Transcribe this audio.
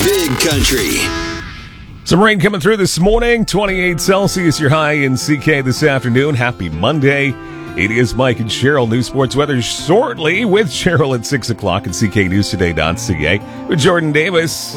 Big Country. Some rain coming through this morning. 28 Celsius, your high in CK this afternoon. Happy Monday. It is Mike and Cheryl. News Sports Weather shortly with Cheryl at 6 o'clock at cknewstoday.ca with Jordan Davis.